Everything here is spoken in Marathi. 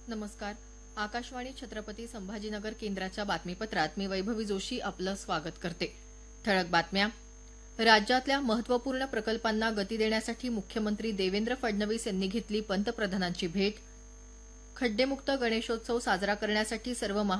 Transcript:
नमस्कार. आकाशवाणी छत्रपती संभाजीनगर केंद्राच्या बातमीपत्रात मी वैभवी जोशी आपलं स्वागत करते. ठळक बातम्या. राज्यातल्या महत्त्वपूर्ण प्रकल्पांना गती देण्यासाठी मुख्यमंत्री देवेंद्र फडणवीस यांनी घेतली पंतप्रधानांची भेट. खड्डेमुक्त गणेशोत्सव साजरा करण्यासाठी सर्व